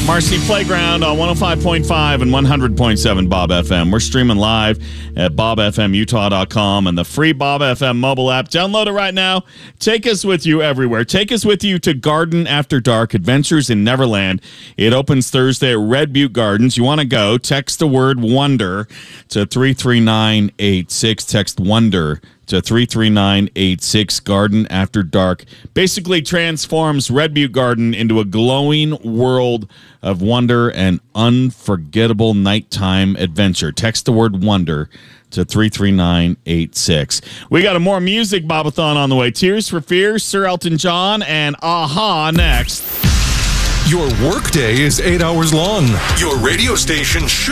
Marcy Playground on 105.5 and 100.7 Bob FM. We're streaming live at bobfmutah.com and the free Bob FM mobile app. Download it right now. Take us with you everywhere. Take us with you to Garden After Dark Adventures in Neverland. It opens Thursday at Red Butte Gardens. You want to go, text the word WONDER to 33986. Text WONDER to 33986. Garden After Dark basically transforms Red Butte Garden into a glowing world of wonder and unforgettable nighttime adventure. Text the word WONDER to 33986. We got a more music Bobathon on the way. Tears for Fears, Sir Elton John, and Aha next. Your workday is 8 hours long. Your radio station should